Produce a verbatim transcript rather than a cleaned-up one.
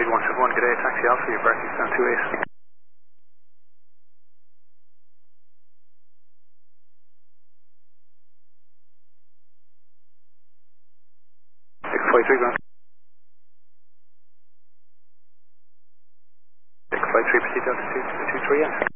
one seven one, good day, taxi Alpha, your parking stand two eight. six five three, ground. six five three, proceed Delta two two three, yeah.